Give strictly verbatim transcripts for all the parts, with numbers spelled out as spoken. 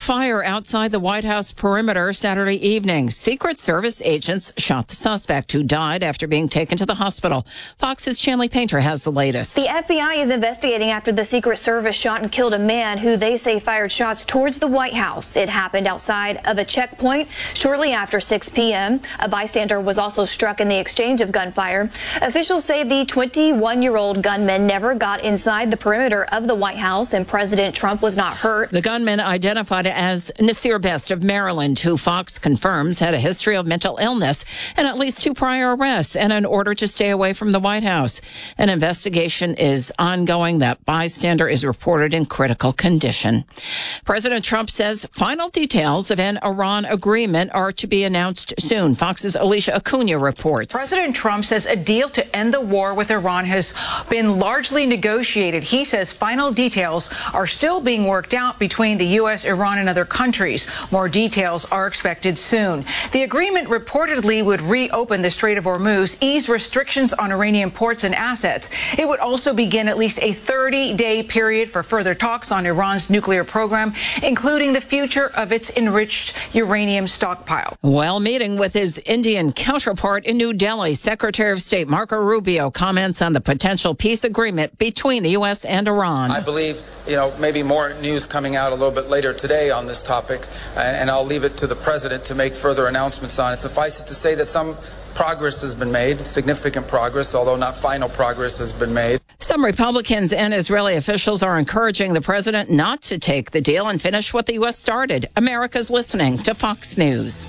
fire outside the White House perimeter Saturday evening. Secret Service agents shot the suspect, who died after being taken to the hospital. Fox's Chanley Painter has the latest. The F B I is investigating after the Secret Service shot and killed a man who they say fired shots towards the White House. It happened outside of a checkpoint shortly after six p m A bystander was also struck in the exchange of gunfire. Officials say the twenty-one-year-old gunman never got inside the perimeter of the White House, and President Trump was not hurt. The gunman, identified as Nasir Best of Maryland, who Fox confirms had a history of mental illness and at least two prior arrests and an order to stay away from the White House. An investigation is ongoing. That bystander is reported in critical condition. President Trump says final details of an Iran agreement are to be announced soon. Fox's Alicia Acuna reports. President Trump says a deal to end the war with Iran has been largely negotiated. He says final details are still being worked out between the U S, Iran, and other countries. More details are expected soon. The agreement reportedly would reopen the Strait of Hormuz, ease restrictions on Iranian ports and assets. It would also begin at least a thirty-day period for further talks on Iran's nuclear program, including the future of its enriched uranium stockpile. While meeting with his Indian counterpart in New Delhi, Secretary of State Marco Rubio comments on the potential peace agreement between the U S and Iran. I believe, you know, maybe more news coming out a little bit later today on this topic, and I'll leave it to the president to make further announcements on it. Suffice it to say that some progress has been made, significant progress, although not final progress has been made. Some Republicans and Israeli officials are encouraging the president not to take the deal and finish what the U S started. America's listening to Fox News.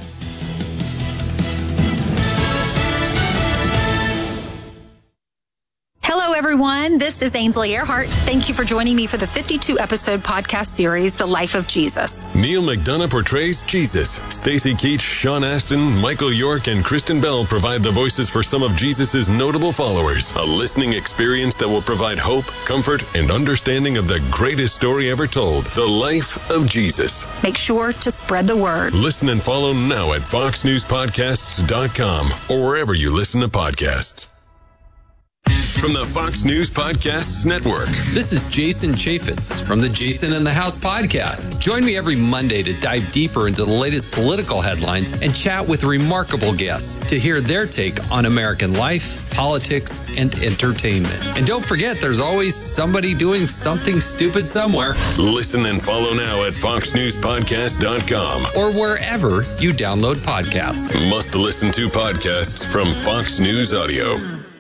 Hello, everyone. This is Ainsley Earhart. Thank you for joining me for the fifty-two episode podcast series, The Life of Jesus. Neil McDonough portrays Jesus. Stacey Keach, Sean Astin, Michael York, and Kristen Bell provide the voices for some of Jesus' notable followers. A listening experience that will provide hope, comfort, and understanding of the greatest story ever told, The Life of Jesus. Make sure to spread the word. Listen and follow now at fox news podcasts dot com or wherever you listen to podcasts. From the Fox News Podcasts Network. This is Jason Chaffetz from the Jason in the House podcast. Join me every Monday to dive deeper into the latest political headlines and chat with remarkable guests to hear their take on American life, politics, and entertainment. And don't forget, there's always somebody doing something stupid somewhere. Listen and follow now at fox news podcast dot com or wherever you download podcasts. Must listen to podcasts from Fox News Audio.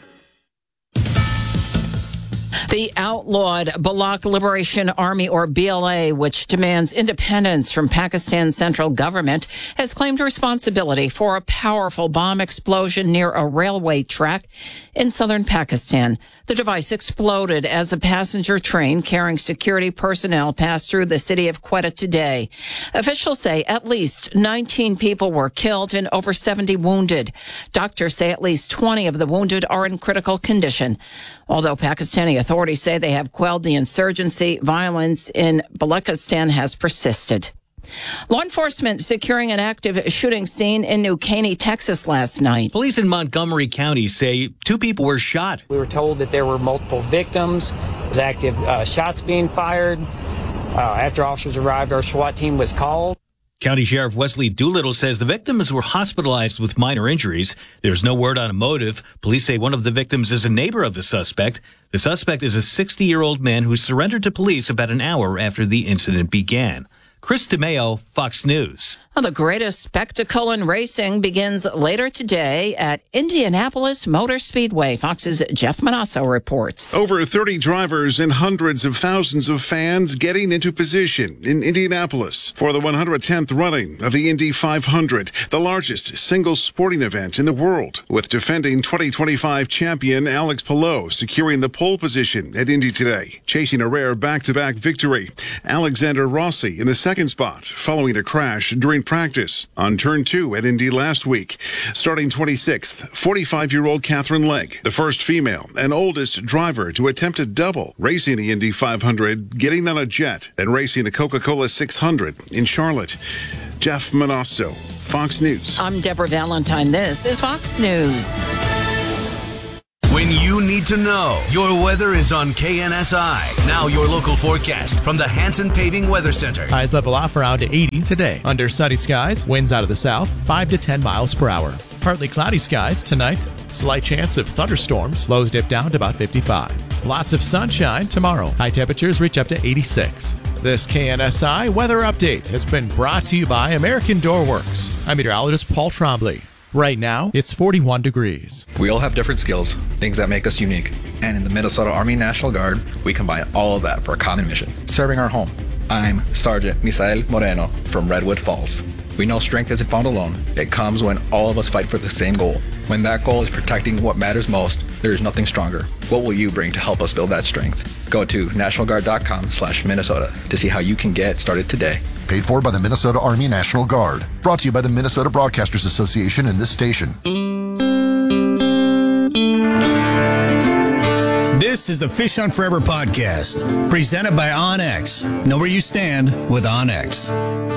The outlawed Baloch Liberation Army, or B L A, which demands independence from Pakistan's central government, has claimed responsibility for a powerful bomb explosion near a railway track in southern Pakistan. The device exploded as a passenger train carrying security personnel passed through the city of Quetta today. Officials say at least nineteen people were killed and over seventy wounded. Doctors say at least twenty of the wounded are in critical condition. Although Pakistani authorities say they have quelled the insurgency, violence in Balochistan has persisted. Law enforcement securing an active shooting scene in New Caney, Texas last night. Police in Montgomery County say two people were shot. We were told that there were multiple victims. There was active uh, shots being fired. Uh, after officers arrived, our SWAT team was called. County Sheriff Wesley Doolittle says the victims were hospitalized with minor injuries. There's no word on a motive. Police say one of the victims is a neighbor of the suspect. The suspect is a sixty-year-old man who surrendered to police about an hour after the incident began. Chris DeMeo, Fox News. Well, the greatest spectacle in racing begins later today at Indianapolis Motor Speedway. Fox's Jeff Manasso reports. Over thirty drivers and hundreds of thousands of fans getting into position in Indianapolis for the one hundred tenth running of the Indy five hundred, the largest single sporting event in the world, with defending twenty twenty-five champion Alex Palou securing the pole position at Indy today, chasing a rare back-to-back victory. Alexander Rossi in the second spot following a crash during practice on turn two at Indy last week. Starting twenty-sixth, forty-five-year-old Catherine Legg, the first female and oldest driver to attempt a double, racing the Indy five hundred, getting on a jet, and racing the Coca-Cola six hundred in Charlotte. Jeff Manasso, Fox News. I'm Deborah Valentine. This is Fox News. When you need to to know. Your weather is on K N S I. Now your local forecast from the Hanson Paving Weather Center. Highs level off around to eighty today. Under sunny skies, winds out of the south, five to ten miles per hour. Partly cloudy skies tonight. Slight chance of thunderstorms. Lows dip down to about fifty-five. Lots of sunshine tomorrow. High temperatures reach up to eighty-six. This K N S I weather update has been brought to you by American Door Works. I'm meteorologist Paul Trombley. Right now, it's forty-one degrees. We all have different skills, things that make us unique. And in the Minnesota Army National Guard, we combine all of that for a common mission, serving our home. I'm Sergeant Misael Moreno from Redwood Falls. We know strength isn't found alone. It comes when all of us fight for the same goal. When that goal is protecting what matters most, there is nothing stronger. What will you bring to help us build that strength? Go to national guard dot com slash Minnesota to see how you can get started today. Paid for by the Minnesota Army National Guard. Brought to you by the Minnesota Broadcasters Association and this station. This is the Fish on Forever podcast, presented by OnX. Know where you stand with OnX.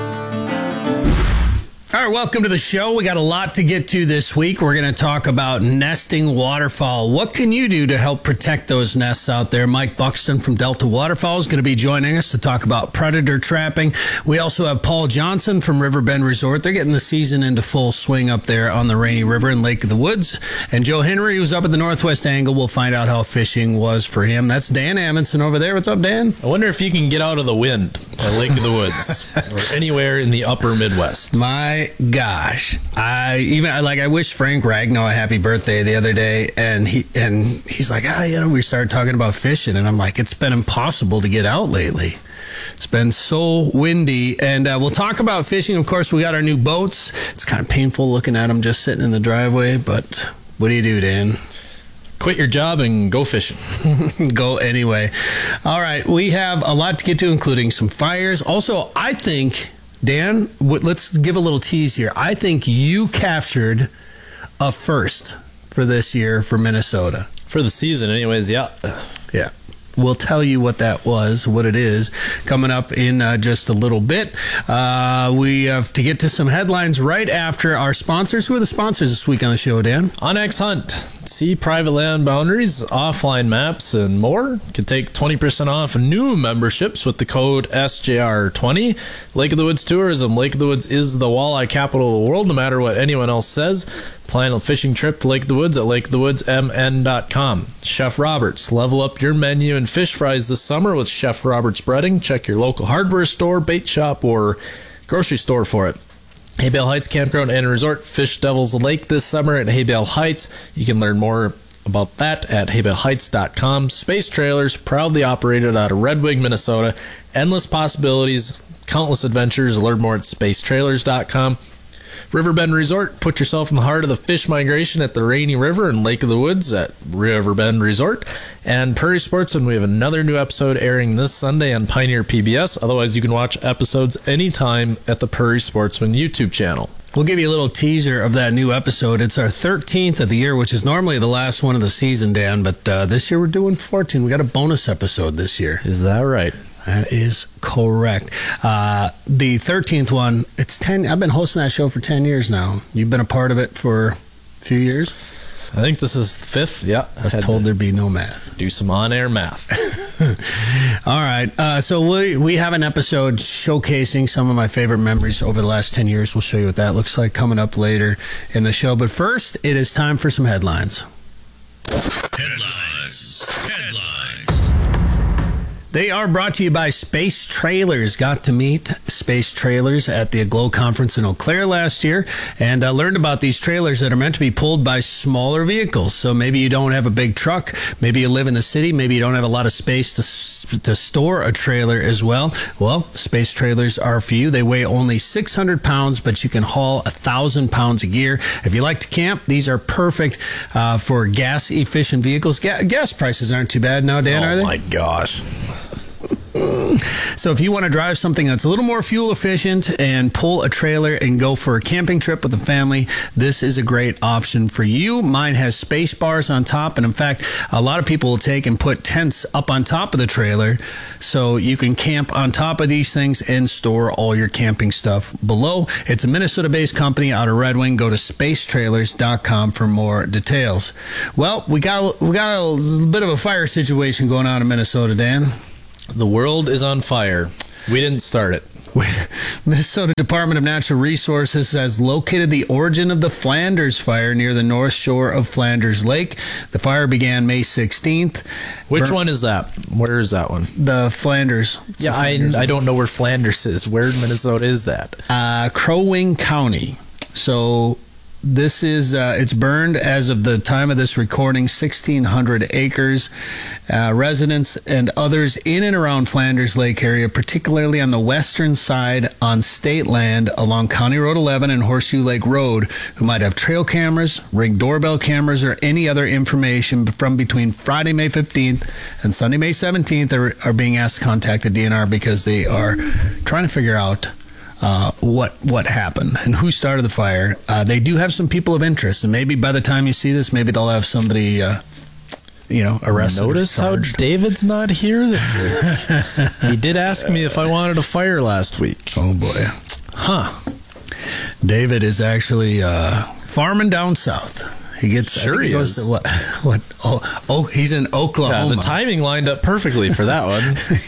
All right, welcome to the show. We got a lot to get to this week. We're going to talk about nesting waterfowl. What can you do to help protect those nests out there? Mike Buxton from Delta Waterfowl is going to be joining us to talk about predator trapping. We also have Paul Johnson from Riverbend Resort. They're getting the season into full swing up there on the Rainy River and Lake of the Woods. And Joe Henry, who's up at the Northwest Angle, we'll find out how fishing was for him. That's Dan Amundsen over there. What's up, Dan? I wonder if you can get out of the wind at Lake of the Woods or anywhere in the upper Midwest. My gosh, I even I like I wish Frank Ragnow a happy birthday the other day, and he and he's like, ah, you know, we started talking about fishing, and I'm like, it's been impossible to get out lately. It's been so windy, and uh, we'll talk about fishing. Of course, we got our new boats. It's kind of painful looking at them just sitting in the driveway, but what do you do, Dan? Quit your job and go fishing. Go anyway. All right, we have a lot to get to, including some fires. Also, I think, Dan, let's give a little tease here. I think you captured a first for this year for Minnesota. For the season, anyways, yeah. Yeah. We'll tell you what that was, what it is, coming up in uh, just a little bit. Uh, we have to get to some headlines right after our sponsors. Who are the sponsors this week on the show, Dan? OnX Hunt. See private land boundaries, offline maps, and more. You can take twenty percent off new memberships with the code S J R twenty. Lake of the Woods Tourism. Lake of the Woods is the walleye capital of the world, no matter what anyone else says. Plan a fishing trip to Lake of the Woods at lake of the woods m n dot com. Chef Roberts. Level up your menu and fish fries this summer with Chef Roberts Breading. Check your local hardware store, bait shop, or grocery store for it. Haybale Heights Campground and Resort. Fish Devils Lake this summer at Haybale Heights. You can learn more about that at haybale heights dot com. Space Trailers, proudly operated out of Red Wing, Minnesota. Endless possibilities, countless adventures. Learn more at space trailers dot com. Riverbend Resort, put yourself in the heart of the fish migration at the Rainy River and Lake of the Woods at Riverbend Resort. And Prairie Sportsman, we have another new episode airing this Sunday on Pioneer P B S. Otherwise, you can watch episodes anytime at the Prairie Sportsman YouTube channel. We'll give you a little teaser of that new episode. It's our thirteenth of the year, which is normally the last one of the season, Dan, but uh, this year we're doing fourteen. We got a bonus episode this year. Is that right? That is correct. Uh, the thirteenth one, it's ten. I've been hosting that show for ten years now. You've been a part of it for a few years? I think this is the fifth, yeah. I was told there'd be no math. Do some on-air math. All right. Uh, so we, we have an episode showcasing some of my favorite memories over the last ten years. We'll show you what that looks like coming up later in the show. But first, it is time for some headlines. Headlines. Headlines. They are brought to you by Space Trailers. Got to meet Space Trailers at the Aglow Conference in Eau Claire last year and uh, learned about these trailers that are meant to be pulled by smaller vehicles. So maybe you don't have a big truck, maybe you live in the city, maybe you don't have a lot of space to, to store a trailer as well. Well, Space Trailers are for you. They weigh only six hundred pounds, but you can haul one thousand pounds of gear. If you like to camp, these are perfect uh, for gas-efficient vehicles. Ga- gas prices aren't too bad now, Dan, oh are they? Oh, my gosh. So if you want to drive something that's a little more fuel efficient and pull a trailer and go for a camping trip with the family, this is a great option for you. Mine has space bars on top, and in fact, a lot of people will take and put tents up on top of the trailer so you can camp on top of these things and store all your camping stuff below. It's a Minnesota-based company out of Red Wing. Go to space trailers dot com for more details. Well, we got we got a bit of a fire situation going on in Minnesota, Dan. The world is on fire. We didn't start it. Minnesota Department of Natural Resources has located the origin of the Flanders fire near the north shore of Flanders Lake. The fire began May sixteenth. Which Bur- one is that? Where is that one? The Flanders. Yeah, Flanders I, I don't know where Flanders is. Where in Minnesota is that? Uh, Crow Wing County. So this is, uh, it's burned as of the time of this recording, sixteen hundred acres. Uh, residents and others in and around Flanders Lake area, particularly on the western side on state land along County Road eleven and Horseshoe Lake Road, who might have trail cameras, Ring doorbell cameras, or any other information from between Friday, May fifteenth and Sunday, May seventeenth are, are being asked to contact the D N R because they are trying to figure out Uh, what what happened and who started the fire. Uh, they do have some people of interest, and maybe by the time you see this, maybe they'll have somebody, uh, you know, arrested. Notice how David's not here this week. He did ask me if I wanted a fire last week. Oh boy, huh? David is actually uh, farming down south. He gets sure he, he goes is. to what? What? Oh, oh, he's in Oklahoma. Yeah, the timing lined up perfectly for that one.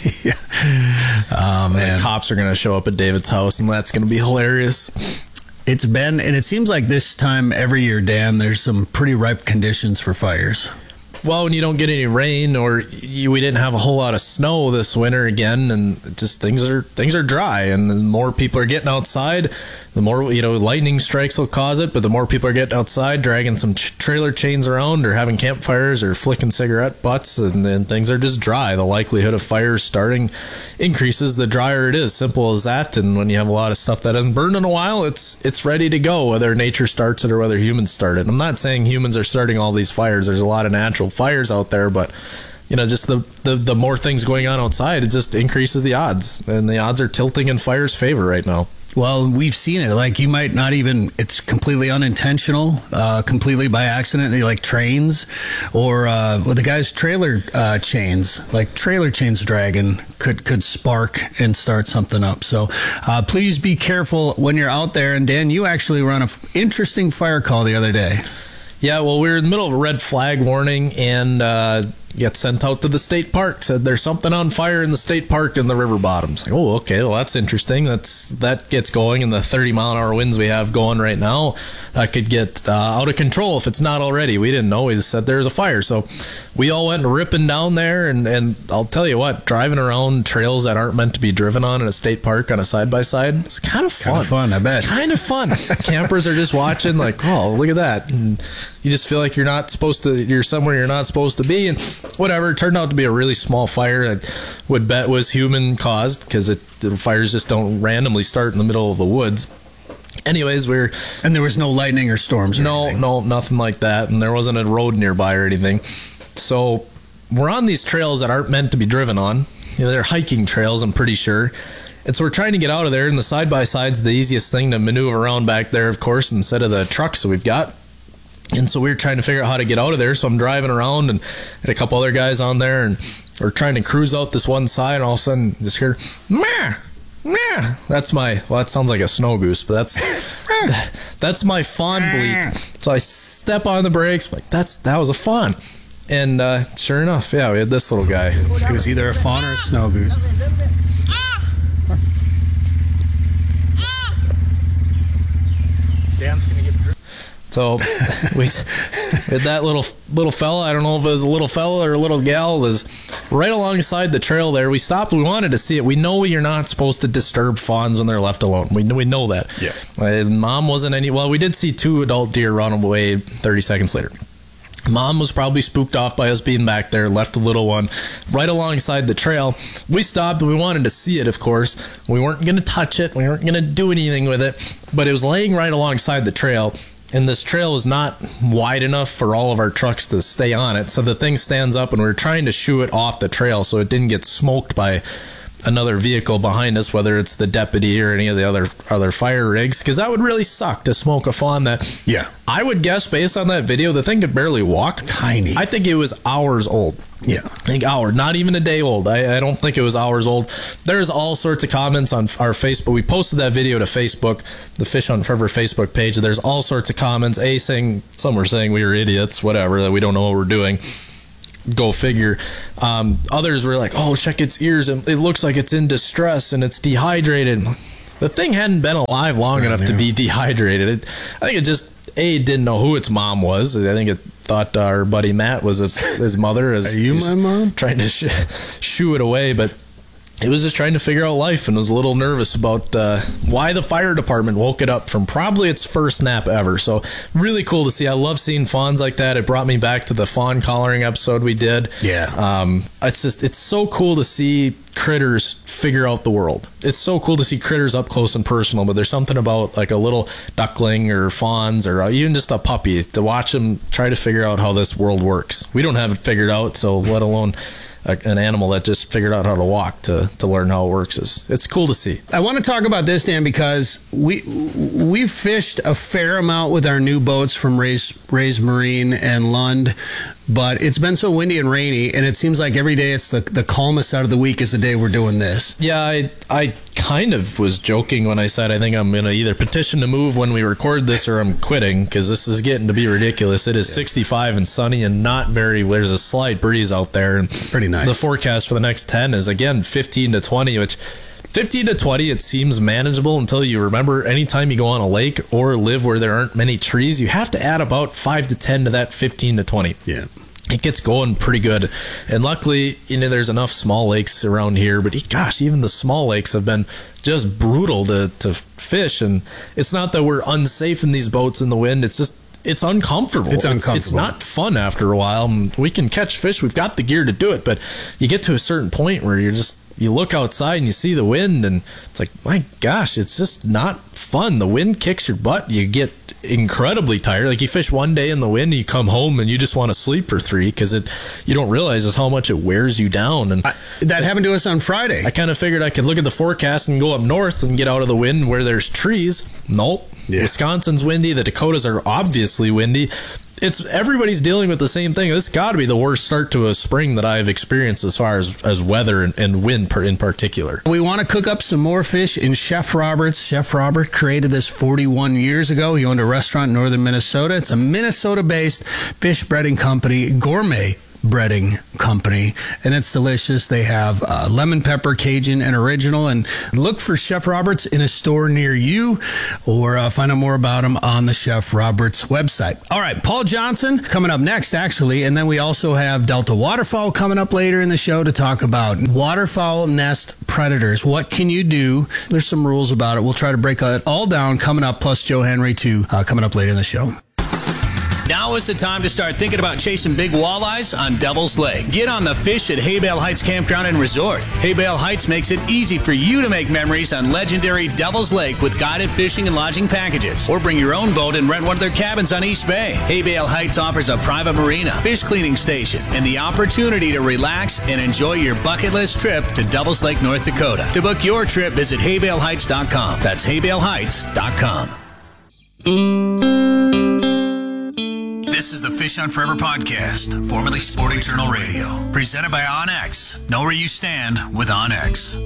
yeah. Oh man, the cops are going to show up at David's house, and that's going to be hilarious. It's been, and it seems like this time every year, Dan, there's some pretty ripe conditions for fires. Well, when you don't get any rain, or you, we didn't have a whole lot of snow this winter again, and just things are things are dry, and the more people are getting outside, the more, you know, lightning strikes will cause it. But the more people are getting outside, dragging some ch- trailer chains around, or having campfires, or flicking cigarette butts, and then things are just dry. The likelihood of fires starting increases the drier it is. Simple as that. And when you have a lot of stuff that hasn't burned in a while, it's it's ready to go, whether nature starts it or whether humans start it. I'm not saying humans are starting all these fires. There's a lot of natural fires out there, but you know, just the, the the more things going on outside, it just increases the odds, and the odds are tilting in fire's favor right now. Well, we've seen it. Like, you might not even, it's completely unintentional, uh, completely by accident, like trains, or uh, well, the guy's trailer uh, chains, like trailer chains dragging could, could spark and start something up. So uh, please be careful when you're out there. And Dan, you actually were on an f- interesting fire call the other day. Yeah, well, we were in the middle of a red flag warning, and uh, got sent out to the state park. Said there's something on fire in the state park in the river bottoms. Like, oh, okay, well, that's interesting. That's that gets going, and the thirty mile an hour winds we have going right now, that could get uh, out of control if it's not already. We didn't know. We just said there's a fire, so we all went ripping down there. And, and I'll tell you what, driving around trails that aren't meant to be driven on in a state park on a side by side, it's kind of fun. Kind of fun, I bet. It's kind of fun. Campers are just watching, like, oh, look at that. And you just feel like you're not supposed to, you're somewhere you're not supposed to be, and whatever. It turned out to be a really small fire that would bet was human caused, because the fires just don't randomly start in the middle of the woods. Anyways, we're and there was no lightning or storms. Or no, anything. no, nothing like that, and there wasn't a road nearby or anything. So we're on these trails that aren't meant to be driven on. You know, they're hiking trails, I'm pretty sure. And so we're trying to get out of there, and the side by side's the easiest thing to maneuver around back there, of course, instead of the trucks that we've got. And so we were trying to figure out how to get out of there. So I'm driving around, and had a couple other guys on there, and we're trying to cruise out this one side, and all of a sudden just hear, meh, meh. That's my, well, that sounds like a snow goose, but that's that's my fawn bleat. So I step on the brakes, like, that's that was a fawn. And uh, sure enough, yeah, we had this little guy. It was either a fawn or a snow goose. Dan's gonna get through. So we, we had that little little fella. I don't know if it was a little fella or a little gal. Was right alongside the trail there. We stopped. We wanted to see it. We know you're not supposed to disturb fawns when they're left alone. We we know that. Yeah. Uh, Mom wasn't any. Well, we did see two adult deer run away thirty seconds later. Mom was probably spooked off by us being back there, left the little one right alongside the trail. We stopped. We wanted to see it, of course. We weren't going to touch it. We weren't going to do anything with it. But it was laying right alongside the trail. And this trail is not wide enough for all of our trucks to stay on it. So the thing stands up, and we we're trying to shoo it off the trail so it didn't get smoked by another vehicle behind us, whether it's the deputy or any of the other other fire rigs, because that would really suck to smoke a fawn that, yeah, I would guess based on that video, the thing could barely walk. Tiny. I think it was hours old. Yeah. I think hour, not even a day old. I, I don't think it was hours old. There's all sorts of comments on our Facebook. We posted that video to Facebook, the Fish Hunt Forever Facebook page. There's all sorts of comments. A saying, some were saying we were idiots, whatever, that we don't know what we're doing. Go figure. Um, others were like, oh, check its ears. It looks like it's in distress and it's dehydrated. The thing hadn't been alive long enough new. to be dehydrated. It, I think it just, A, didn't know who its mom was. I think it thought our buddy Matt was its, his mother. As Are you my mom? Trying to sh- shoo it away, but it was just trying to figure out life and was a little nervous about uh, why the fire department woke it up from probably its first nap ever. So really cool to see. I love seeing fawns like that. It brought me back to the fawn collaring episode we did. Yeah. Um, it's just, it's so cool to see critters figure out the world. It's so cool to see critters up close and personal, but there's something about like a little duckling or fawns or even just a puppy to watch them try to figure out how this world works. We don't have it figured out, so let alone an animal that just figured out how to walk to, to learn how it works. Is it's cool to see. I want to talk about this, Dan, because we we've fished a fair amount with our new boats from Ray's, Ray's Marine and Lund, but it's been so windy and rainy, and it seems like every day it's the, the calmest out of the week is the day we're doing this. Yeah, I I kind of was joking when I said I think I'm going to either petition to move when we record this or I'm quitting, because this is getting to be ridiculous. It is yeah. sixty-five and sunny and not very, there's a slight breeze out there. And pretty nice. The forecast for the next ten is, again, fifteen to twenty, which fifteen to twenty, it seems manageable until you remember anytime you go on a lake or live where there aren't many trees, you have to add about five to ten to that fifteen to twenty. Yeah. It gets going pretty good. And luckily, you know, there's enough small lakes around here, but gosh, even the small lakes have been just brutal to, to fish. And it's not that we're unsafe in these boats in the wind. It's just, it's uncomfortable. It's uncomfortable. It's, it's not fun after a while. We can catch fish. We've got the gear to do it, but you get to a certain point where you're just, you look outside and you see the wind and it's like, my gosh, it's just not fun. The wind kicks your butt. You get incredibly tired. Like you fish one day in the wind and you come home and you just want to sleep for three because it you don't realize just how much it wears you down. And I, that happened to us on Friday. I kind of figured I could look at the forecast and go up north and get out of the wind where there's trees. Nope. Yeah. Wisconsin's windy. The Dakotas are obviously windy. It's everybody's dealing with the same thing. This got to be the worst start to a spring that I've experienced as far as, as weather and, and wind per, in particular. We want to cook up some more fish in Chef Roberts. Chef Robert created this forty-one years ago. He owned a restaurant in northern Minnesota. It's a Minnesota-based fish breading company, gourmet breading company, and it's delicious. They have uh, lemon pepper, Cajun, and original. And look for Chef Roberts in a store near you, or uh, find out more about him on the Chef Roberts website. All right, Paul Johnson coming up next, actually, and then we also have Delta Waterfowl coming up later in the show to talk about waterfowl nest predators. What can you do? There's some rules about it. We'll try to break it all down coming up, plus Joe Henry too, uh, coming up later in the show. Now is the time to start thinking about chasing big walleyes on Devil's Lake. Get on the fish at Haybale Heights Campground and Resort. Haybale Heights makes it easy for you to make memories on legendary Devil's Lake with guided fishing and lodging packages. Or bring your own boat and rent one of their cabins on East Bay. Haybale Heights offers a private marina, fish cleaning station, and the opportunity to relax and enjoy your bucket list trip to Devil's Lake, North Dakota. To book your trip, visit haybale heights dot com. That's haybale heights dot com. This is the Fish Hunt Forever podcast, formerly Sporting Journal Radio, presented by OnX. Know where you stand with OnX.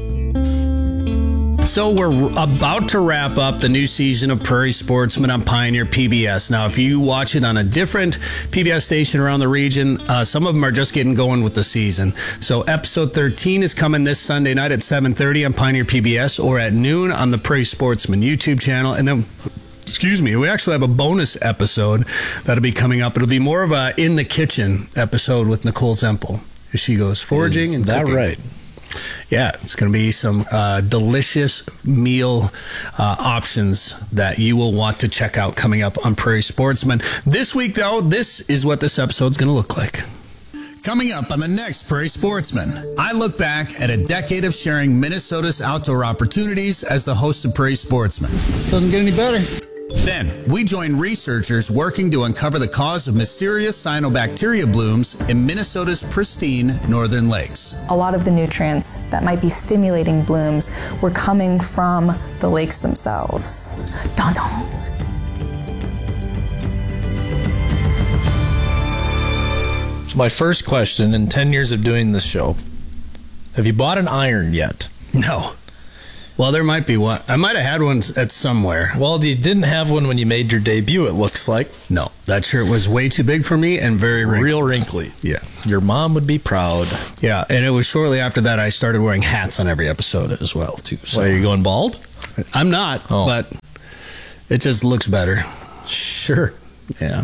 So we're about to wrap up the new season of Prairie Sportsman on Pioneer P B S. Now, if you watch it on a different P B S station around the region, uh, some of them are just getting going with the season. So episode thirteen is coming this Sunday night at seven thirty on Pioneer P B S, or at noon on the Prairie Sportsman YouTube channel. And then, excuse me, we actually have a bonus episode that'll be coming up. It'll be more of a in the kitchen episode with Nicole Zempel as she goes foraging. Is and that cooking. Right? Yeah, it's going to be some uh, delicious meal uh, options that you will want to check out coming up on Prairie Sportsman. This week, though, this is what this episode's going to look like. Coming up on the next Prairie Sportsman, I look back at a decade of sharing Minnesota's outdoor opportunities as the host of Prairie Sportsman. Doesn't get any better. Then, we join researchers working to uncover the cause of mysterious cyanobacteria blooms in Minnesota's pristine northern lakes. A lot of the nutrients that might be stimulating blooms were coming from the lakes themselves. Dun dun. So my first question in ten years of doing this show, have you bought an iron yet? No. Well, there might be one. I might have had one at somewhere. Well, you didn't have one when you made your debut, it looks like. No, that shirt was way too big for me and very wrinkly. Real wrinkly. Yeah. Your mom would be proud. Yeah, and it was shortly after that I started wearing hats on every episode as well, too. So. Why, are you going bald? I'm not, oh. but it just looks better. Sure. Yeah.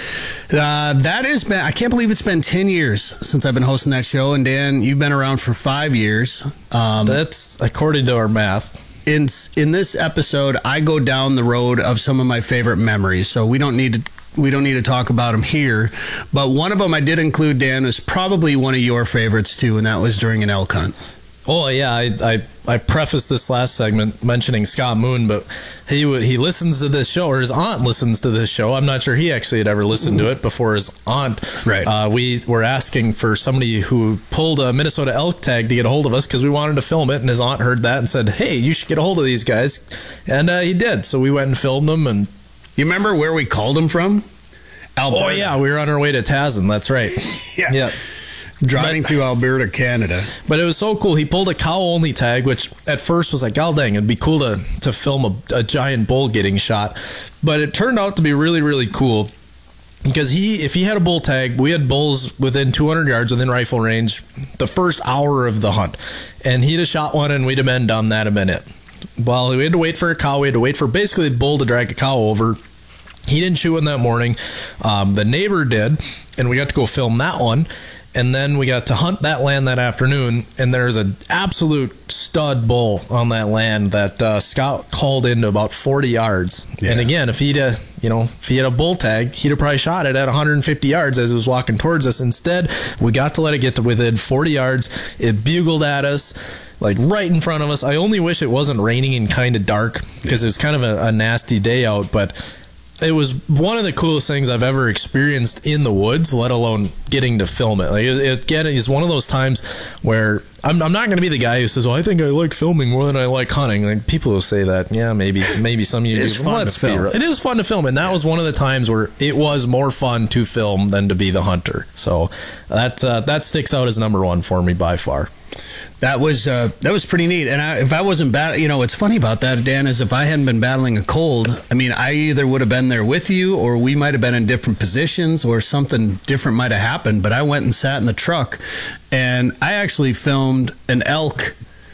Uh, that is, been, I can't believe it's been ten years since I've been hosting that show. And Dan, you've been around for five years. Um, That's according to our math. In, in this episode, I go down the road of some of my favorite memories. So we don't need to, we don't need to talk about them here. But one of them I did include, Dan, was probably one of your favorites too. And that was during an elk hunt. Oh, yeah, I, I I prefaced this last segment mentioning Scott Moon, but he he listens to this show, or his aunt listens to this show. I'm not sure he actually had ever listened to it before his aunt. Right. Uh, we were asking for somebody who pulled a Minnesota elk tag to get a hold of us because we wanted to film it, and his aunt heard that and said, hey, you should get a hold of these guys. And uh, he did, so we went and filmed them. And you remember where we called him from? Alberta. Oh, yeah, we were on our way to Tasman, that's right. yeah. Yeah. Driving but, through Alberta, Canada. But it was so cool. He pulled a cow-only tag, which at first was like, oh, dang, it'd be cool to, to film a, a giant bull getting shot. But it turned out to be really, really cool. Because he, if he had a bull tag, we had bulls within two hundred yards within rifle range the first hour of the hunt. And he'd have shot one, and we'd have been done that a minute. Well, we had to wait for a cow. We had to wait for basically the bull to drag a cow over. He didn't shoot one that morning. Um, the neighbor did, and we got to go film that one. And then we got to hunt that land that afternoon, and there's an absolute stud bull on that land that uh, Scott called into about forty yards. Yeah. And again, if he'd uh, you know, if he had a bull tag, he'd have probably shot it at one hundred fifty yards as it was walking towards us. Instead, we got to let it get to within forty yards. It bugled at us, like right in front of us. I only wish it wasn't raining and kind of dark because it was kind of a, a nasty day out, but it was one of the coolest things I've ever experienced in the woods, let alone getting to film it. Like it, it again, is one of those times where I'm, I'm not going to be the guy who says, "Oh, I think I like filming more than I like hunting." Like people will say that. Yeah, maybe, maybe some of you. It's do. fun Let's to film. It is fun to film, and that was one of the times where it was more fun to film than to be the hunter. So that uh, that sticks out as number one for me by far. That was uh, that was pretty neat. And I, if I wasn't bad, you know, what's funny about that, Dan, is if I hadn't been battling a cold, I mean, I either would have been there with you, or we might have been in different positions, or something different might have happened. But I went and sat in the truck, and I actually filmed an elk.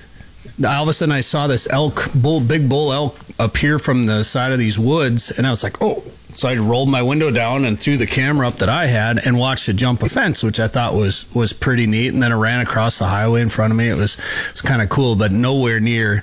All of a sudden, I saw this elk, bull, big bull elk, appear from the side of these woods, and I was like, oh. So I rolled my window down and threw the camera up that I had and watched it jump a fence, which I thought was was pretty neat. And then it ran across the highway in front of me. It was it was kind of cool, but nowhere near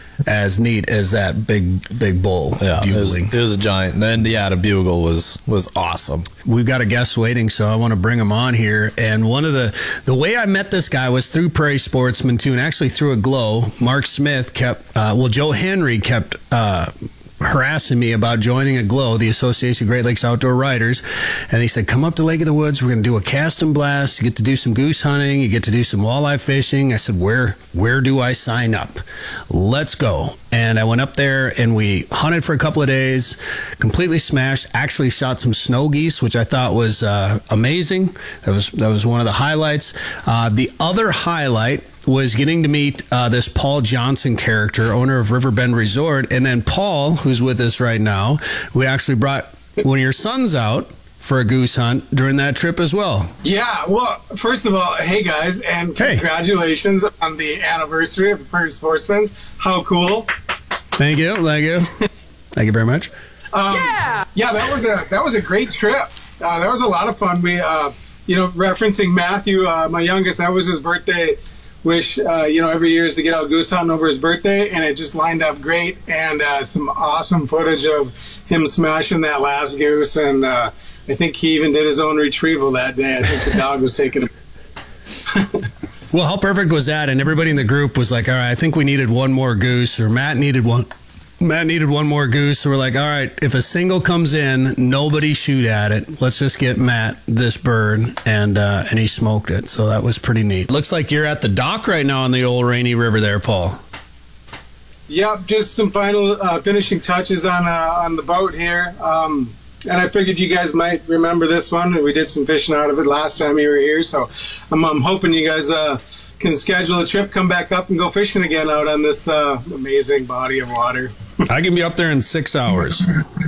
as neat as that big big bull yeah, bugling. It was, it was a giant. And then yeah, the bugle was was awesome. We've got a guest waiting, so I want to bring him on here. And one of the the way I met this guy was through Prairie Sportsman too, and actually through a glow. Mark Smith kept uh, well, Joe Henry kept. Uh, harassing me about joining a glow, the Association of Great Lakes Outdoor Riders, and he said, come up to Lake of the Woods, we're going to do a cast and blast, you get to do some goose hunting, you get to do some walleye fishing. I said, where where do I sign up? Let's go. And I went up there and we hunted for a couple of days, completely smashed, actually shot some snow geese, which I thought was uh, amazing. That was that was one of the highlights. Uh, the other highlight was getting to meet uh, this Paul Johnson character, owner of Riverbend Resort. And then Paul, who's with us right now, we actually brought one of your sons out for a goose hunt during that trip as well. Yeah, well, first of all, hey guys, and hey. Congratulations on the anniversary of Prairie Sportsman's. How cool. Thank you, thank you. Thank you very much. Um, yeah! Yeah, that was a that was a great trip. Uh, that was a lot of fun. We, uh, you know, referencing Matthew, uh, my youngest, that was his birthday wish, uh, you know, every year is to get out goose hunting over his birthday, and it just lined up great, and uh, some awesome footage of him smashing that last goose, and uh, I think he even did his own retrieval that day. I think the dog was taking him. Well, how perfect was that? And everybody in the group was like, all right, I think we needed one more goose, or Matt needed one Matt needed one more goose, so we're like, all right, if a single comes in, nobody shoot at it. Let's just get Matt this bird, and uh, and he smoked it, so that was pretty neat. Looks like you're at the dock right now on the old Rainy River there, Paul. Yep, just some final uh, finishing touches on uh, on the boat here. Um, and I figured you guys might remember this one. We did some fishing out of it last time you were here, so I'm, I'm hoping you guys uh, can schedule a trip, come back up, and go fishing again out on this uh, amazing body of water. I can be up there in six hours.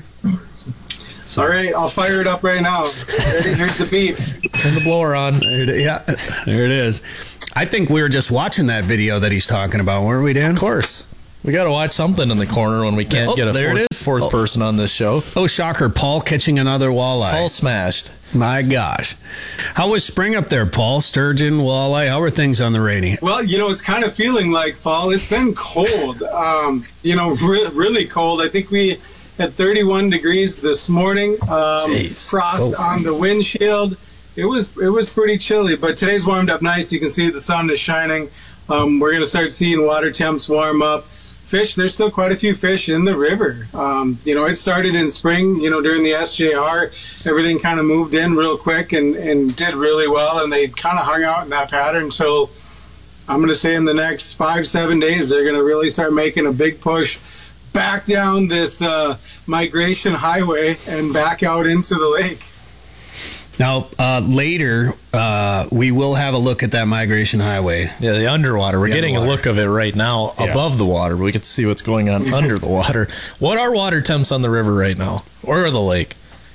So. All right, I'll fire it up right now. Ready? Here's the beep. Turn the blower on. There it, yeah, there it is. I think we were just watching that video that he's talking about, weren't we, Dan? Of course. We got to watch something in the corner when we can't oh, get a there fourth, it is. fourth oh. person on this show. Oh, shocker. Paul catching another walleye. Paul smashed. My gosh. How was spring up there, Paul? Sturgeon, walleye, how are things on the Rainy? Well, you know, it's kind of feeling like fall. It's been cold, um, you know, re- really cold. I think we had thirty-one degrees this morning. Um, frost oh. on the windshield. It was it was pretty chilly, but today's warmed up nice. You can see the sun is shining. Um, we're going to start seeing water temps warm up. Fish, there's still quite a few fish in the river. Um, you know, it started in spring, you know, during the S J R. Everything kind of moved in real quick and, and did really well, and they kind of hung out in that pattern until, I'm going to say in the next five, seven days, they're going to really start making a big push back down this uh, migration highway and back out into the lake. Now, uh, later, uh, we will have a look at that migration highway. Yeah, the underwater. We're the getting underwater. a look of it right now yeah. above the water. We get to see what's going on under the water. What are water temps on the river right now? Or the lake?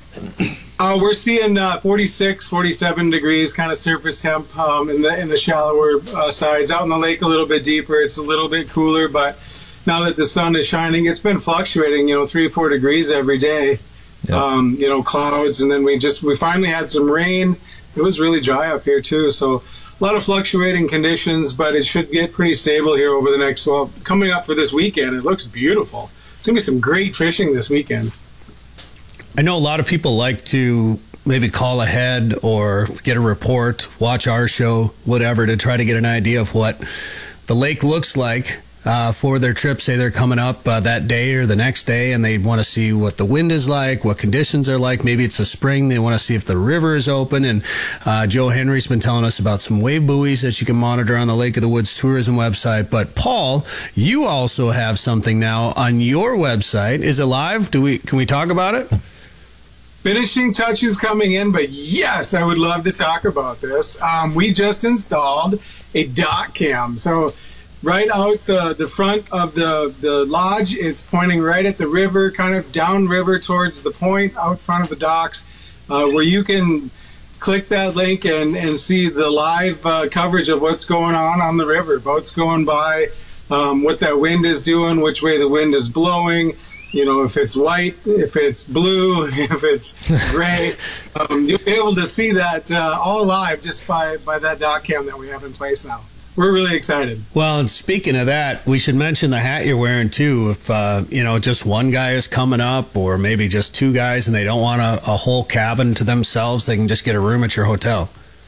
Uh, we're seeing uh, forty-six, forty-seven degrees kind of surface temp um, in the in the shallower uh, sides. Out in the lake a little bit deeper, it's a little bit cooler, but now that the sun is shining, it's been fluctuating, you know, three or four degrees every day. Yep. Um, you know, clouds, and then we just we finally had some rain. It was really dry up here too, so a lot of fluctuating conditions, but it should get pretty stable here over the next, well, coming up for this weekend. It looks beautiful. It's gonna be some great fishing this weekend. I know a lot of people like to maybe call ahead or get a report, watch our show, whatever, to try to get an idea of what the lake looks like Uh, for their trip. Say they're coming up uh, that day or the next day, and they want to see what the wind is like, what conditions are like. Maybe it's a spring. They want to see if the river is open. And uh, Joe Henry's been telling us about some wave buoys that you can monitor on the Lake of the Woods tourism website. But Paul, you also have something now on your website. Is it live? Do we? Can we talk about it? Finishing touches coming in, but yes, I would love to talk about this. Um, we just installed a dock cam. So right out the, the front of the, the lodge, it's pointing right at the river, kind of downriver towards the point out front of the docks, uh, where you can click that link and, and see the live uh, coverage of what's going on on the river. Boats going by, um, what that wind is doing, which way the wind is blowing, you know, if it's white, if it's blue, if it's gray. um, you'll be able to see that uh, all live just by, by that dock cam that we have in place now. We're really excited. Well, and speaking of that, we should mention the hat you're wearing too. If uh, you know, just one guy is coming up, or maybe just two guys, and they don't want a, a whole cabin to themselves, they can just get a room at your hotel.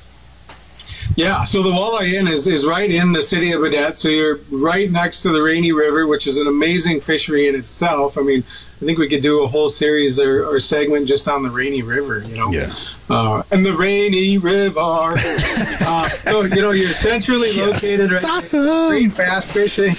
Yeah, so the Walleye Inn is, is right in the city of Baudette, so you're right next to the Rainy River, which is an amazing fishery in itself. I mean, I think we could do a whole series or, or segment just on the Rainy River, you know? Yeah. Uh, and the Rainy River. uh, so, you know, you're centrally yes. located right It's awesome. Great bass fishing.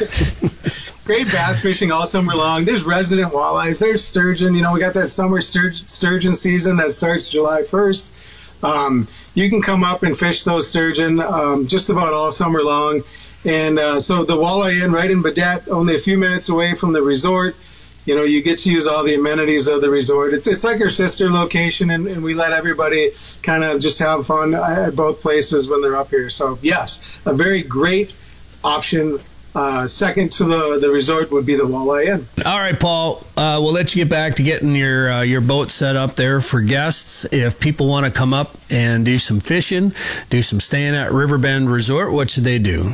Great bass fishing all summer long. There's resident walleyes. There's sturgeon. You know, we got that summer stur- sturgeon season that starts July first. Um, you can come up and fish those sturgeon um, just about all summer long. And uh, so the Walleye Inn right in Baudette, only a few minutes away from the resort. You know, you get to use all the amenities of the resort. It's it's like our sister location, and, and we let everybody kind of just have fun at both places when they're up here. So, yes, a very great option. Uh, second to the, the resort would be the Walleye Inn. All right, Paul, uh, we'll let you get back to getting your uh, your boat set up there for guests. If people want to come up and do some fishing, do some staying at Riverbend Resort, what should they do?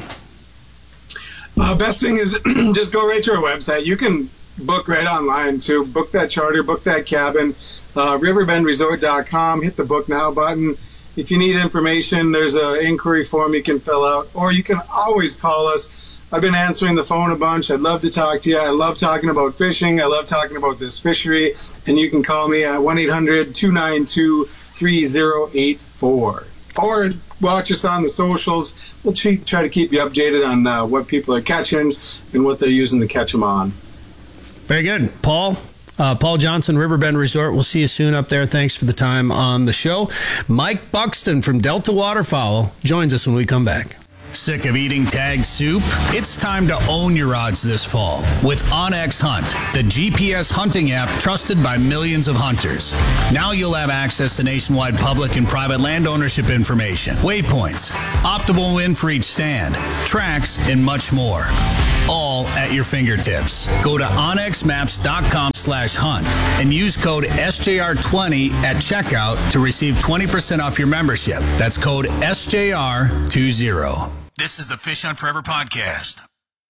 Uh, best thing is just go right to our website. You can book right online, too. Book that charter, book that cabin, uh, riverbend resort dot com. Hit the book now button. If you need information, there's an inquiry form you can fill out, or you can always call us. I've been answering the phone a bunch. I'd love to talk to you. I love talking about fishing. I love talking about this fishery. And you can call me at one eight hundred two nine two three zero eight four. Or watch us on the socials. We'll try to keep you updated on uh, what people are catching and what they're using to catch them on. Very good. Paul? Uh, Paul Johnson, Riverbend Resort. We'll see you soon up there. Thanks for the time on the show. Mike Buxton from Delta Waterfowl joins us when we come back. Sick of eating tag soup? It's time to own your odds this fall with OnX Hunt, the G P S hunting app trusted by millions of hunters. Now you'll have access to nationwide public and private land ownership information, waypoints, optimal wind for each stand, tracks, and much more. All at your fingertips. Go to onxmaps.com slash hunt and use code S J R twenty at checkout to receive twenty percent off your membership. That's code S J R twenty. This is the Fish Hunt Forever podcast.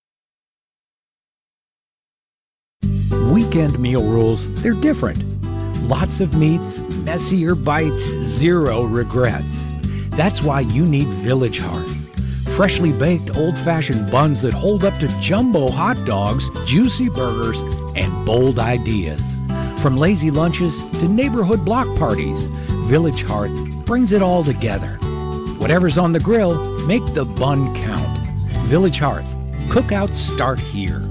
Weekend meal rules, they're different. Lots of meats, messier bites, zero regrets. That's why you need Village Hearth. Freshly baked old-fashioned buns that hold up to jumbo hot dogs, juicy burgers, and bold ideas. From lazy lunches to neighborhood block parties, Village Hearth brings it all together. Whatever's on the grill, make the bun count. Village Hearth. Cookouts start here.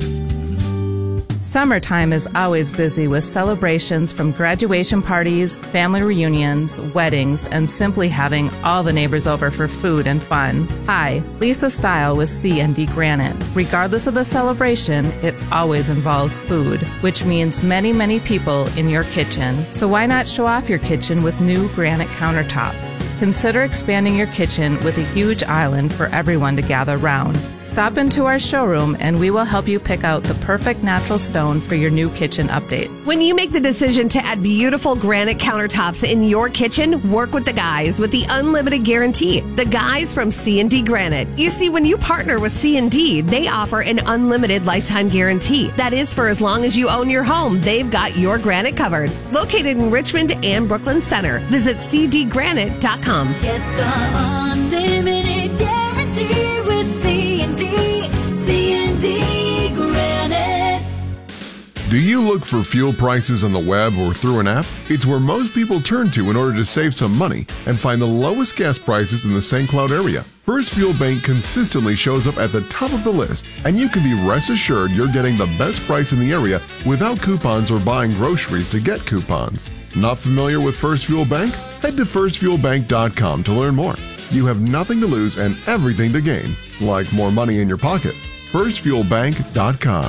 Summertime is always busy with celebrations from graduation parties, family reunions, weddings, and simply having all the neighbors over for food and fun. Hi, Lisa Style with C and D Granite. Regardless of the celebration, it always involves food, which means many, many people in your kitchen. So why not show off your kitchen with new granite countertops? Consider expanding your kitchen with a huge island for everyone to gather round. Stop into our showroom and we will help you pick out the perfect natural stone for your new kitchen update. When you make the decision to add beautiful granite countertops in your kitchen, work with the guys with the unlimited guarantee. The guys from C and D Granite. You see, when you partner with C and D, they offer an unlimited lifetime guarantee. That is for as long as you own your home. They've got your granite covered. Located in Richmond and Brooklyn Center. Visit c d granite dot com. Get the unlimited guarantee with C and D, C and D Granite. Do you look for fuel prices on the web or through an app? It's where most people turn to in order to save some money and find the lowest gas prices in the Saint Cloud area. First Fuel Bank consistently shows up at the top of the list, and you can be rest assured you're getting the best price in the area without coupons or buying groceries to get coupons. Not familiar with First Fuel Bank? Head to first fuel bank dot com to learn more. You have nothing to lose and everything to gain, like more money in your pocket. first fuel bank dot com.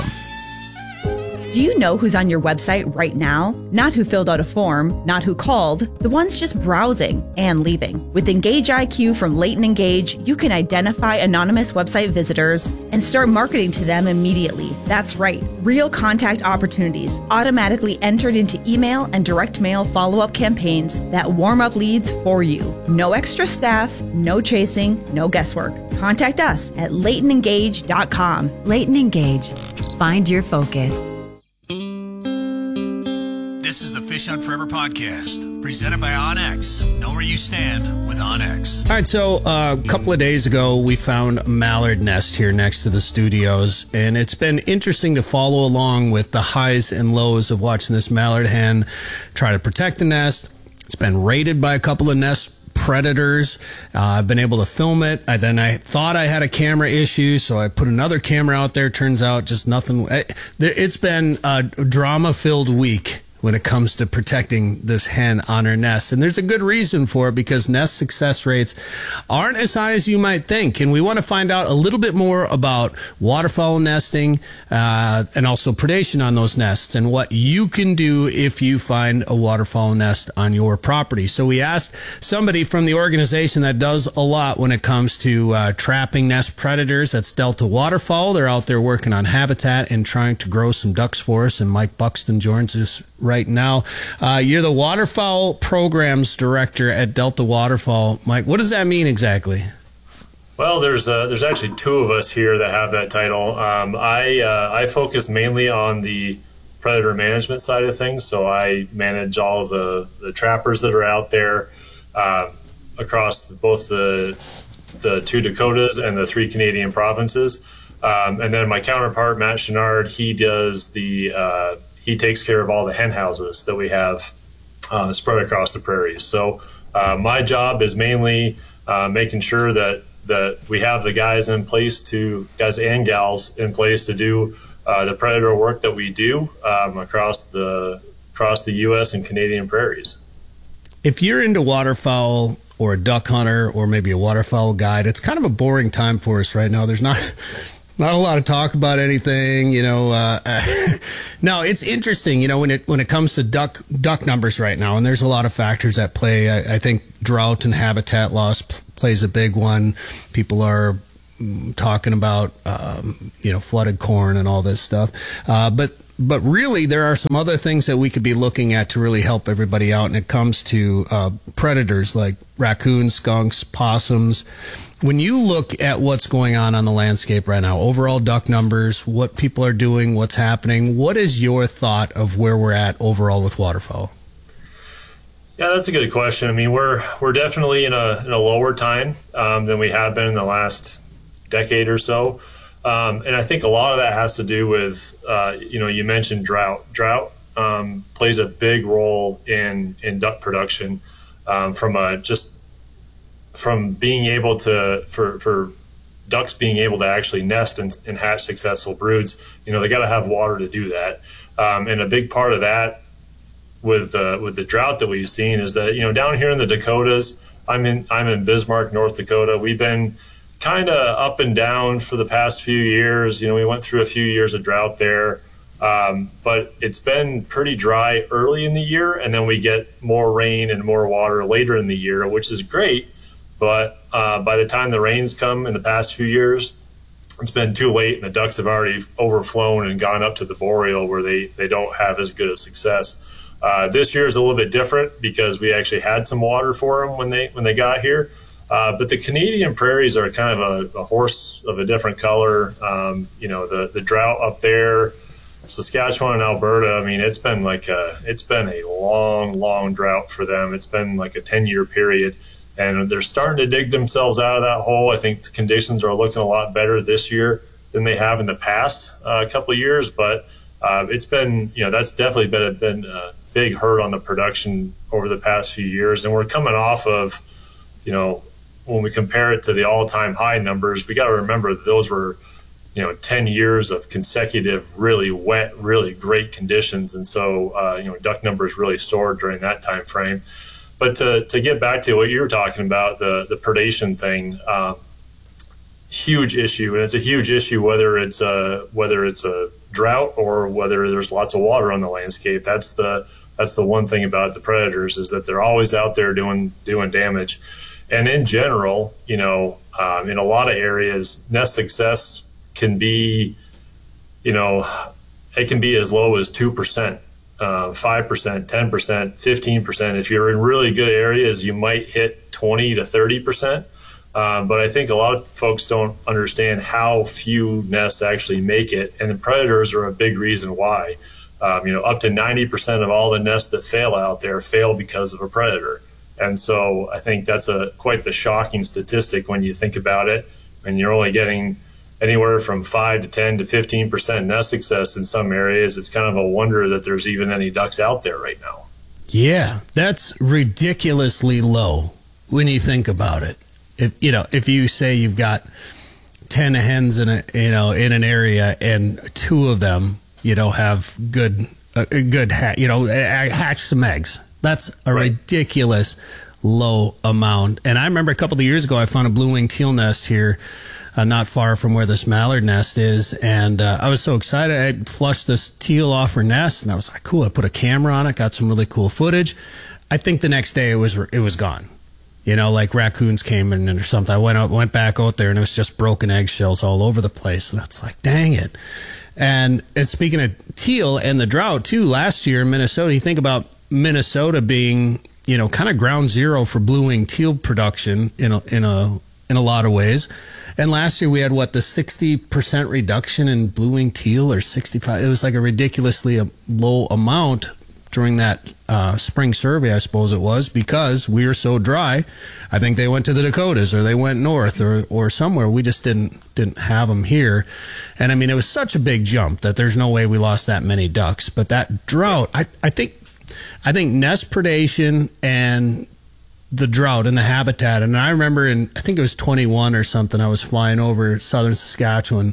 Do you know who's on your website right now? Not who filled out a form, not who called, the ones just browsing and leaving. With Engage I Q from Leighton Engage, you can identify anonymous website visitors and start marketing to them immediately. That's right, real contact opportunities automatically entered into email and direct mail follow-up campaigns that warm up leads for you. No extra staff, no chasing, no guesswork. Contact us at leighton engage dot com. Leighton Engage. Find your focus. This is the Fish Hunt Forever podcast, presented by OnX. Know where you stand with OnX. All right, so uh, a couple of days ago, we found a mallard nest here next to the studios, and it's been interesting to follow along with the highs and lows of watching this mallard hen try to protect the nest. It's been raided by a couple of nest predators. Uh, I've been able to film it. I, then I thought I had a camera issue, so I put another camera out there. Turns out just nothing. It's been a drama-filled week when it comes to protecting this hen on her nest. And there's a good reason for it, because nest success rates aren't as high as you might think. And we want to find out a little bit more about waterfowl nesting uh, and also predation on those nests and what you can do if you find a waterfowl nest on your property. So we asked somebody from the organization that does a lot when it comes to uh, trapping nest predators. That's Delta Waterfowl. They're out there working on habitat and trying to grow some ducks for us. And Mike Buxton joins us right now. Uh, you're the Waterfowl Programs Director at Delta Waterfowl. Mike, what does that mean exactly? Well, there's uh, there's actually two of us here that have that title. Um, I uh, I focus mainly on the predator management side of things, so I manage all of the, the trappers that are out there uh, across both the the two Dakotas and the three Canadian provinces. Um, and then my counterpart, Matt Chenard, he does the, uh, he takes care of all the hen houses that we have uh, spread across the prairies. So uh, my job is mainly uh, making sure that, that we have the guys in place to, guys and gals in place to do uh, the predator work that we do um, across the, across the U S and Canadian prairies. If you're into waterfowl or a duck hunter or maybe a waterfowl guide, it's kind of a boring time for us right now. There's not not a lot of talk about anything, you know. Uh, no, it's interesting, you know, when it when it comes to duck duck numbers right now, and there's a lot of factors at play. I, I think drought and habitat loss p- plays a big one. People are mm, talking about um, you know, flooded corn and all this stuff, uh, but. But really, there are some other things that we could be looking at to really help everybody out. And it comes to uh, predators like raccoons, skunks, possums. When you look at what's going on on the landscape right now, overall duck numbers, what people are doing, what's happening, what is your thought of where we're at overall with waterfowl? Yeah, that's a good question. I mean, we're we're definitely in a in a lower time um, than we have been in the last decade or so. Um, and I think a lot of that has to do with, uh, you know, you mentioned drought. Drought um, plays a big role in, in duck production um, from a just from being able to, for, for ducks being able to actually nest and, and hatch successful broods. You know, they got to have water to do that. Um, and a big part of that with, uh, with the drought that we've seen is that, you know, down here in the Dakotas, I'm in, I'm in Bismarck, North Dakota. We've been kind of up and down for the past few years. You know, we went through a few years of drought there, um, but it's been pretty dry early in the year, and then we get more rain and more water later in the year, which is great. But uh, by the time the rains come in the past few years, it's been too late, and the ducks have already overflown and gone up to the boreal where they, they don't have as good a success. Uh, this year is a little bit different because we actually had some water for them when they when they got here. Uh, but the Canadian prairies are kind of a, a horse of a different color. Um, you know, the, the drought up there, Saskatchewan and Alberta, I mean, it's been like a, it's been a long, long drought for them. It's been like a ten year period, and they're starting to dig themselves out of that hole. I think the conditions are looking a lot better this year than they have in the past uh, couple of years, but uh, it's been, you know, that's definitely been a, been a big hurt on the production over the past few years. And we're coming off of, you know, when we compare it to the all-time high numbers, we got to remember that those were, you know, ten years of consecutive, really wet, really great conditions. And so, uh, you know, duck numbers really soared during that time frame. But to, to get back to what you were talking about, the, the predation thing, uh, huge issue. And it's a huge issue whether it's a, whether it's a drought or whether there's lots of water on the landscape. That's the, that's the one thing about the predators, is that they're always out there doing, doing damage. And in general, you know, um, in a lot of areas, nest success can be, you know, it can be as low as two percent, uh, five percent, ten percent, fifteen percent. If you're in really good areas, you might hit twenty to thirty percent. Um, but I think a lot of folks don't understand how few nests actually make it. And the predators are a big reason why. Um, you know, up to ninety percent of all the nests that fail out there fail because of a predator. And so I think that's a quite the shocking statistic when you think about it. And you're only getting anywhere from five to ten to fifteen percent nest success in some areas. It's kind of a wonder that there's even any ducks out there right now. Yeah, that's ridiculously low when you think about it. If you know, if you say you've got ten hens in a you know in an area and two of them you know have good a good ha- you know hatch some eggs. That's a right. ridiculous low amount. And I remember a couple of years ago, I found a blue-winged teal nest here, uh, not far from where this mallard nest is. And uh, I was so excited. I flushed this teal off her nest, and I was like, cool. I put a camera on it, got some really cool footage. I think the next day it was it was gone. You know, like raccoons came in or something. I went out, went back out there, and it was just broken eggshells all over the place. And it's like, dang it. And, and speaking of teal and the drought, too, last year in Minnesota, you think about Minnesota being, you know, kind of ground zero for blue-winged teal production in a, in a in a lot of ways. And last year we had, what, the sixty percent reduction in blue-winged teal, or sixty-five. It was like a ridiculously low amount during that uh, spring survey, I suppose it was, because we were so dry. I think they went to the Dakotas or they went north or, or somewhere. We just didn't didn't have them here. And I mean, it was such a big jump that there's no way we lost that many ducks. But that drought, I, I think I think nest predation and the drought and the habitat. And I remember in, I think it was twenty-one or something, I was flying over southern Saskatchewan,